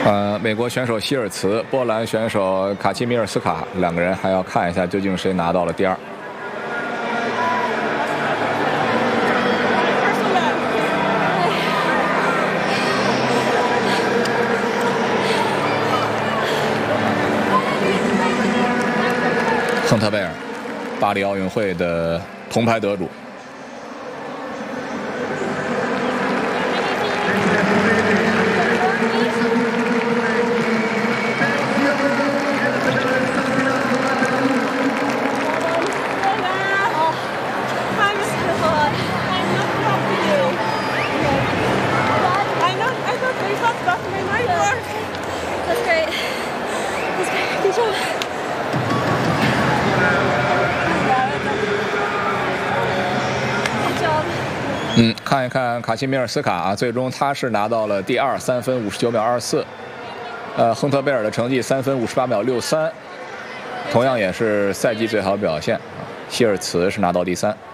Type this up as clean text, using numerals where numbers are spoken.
美国选手希尔茨、波兰选手卡契米尔斯卡两个人还要看一下究竟谁拿到了第二。亨特贝尔，巴黎奥运会的铜牌得主。看一看卡契米尔斯卡啊，最终他是拿到了第二，3分59秒24。亨特贝尔的成绩3分58秒63，同样也是赛季最好表现。希尔茨是拿到第3。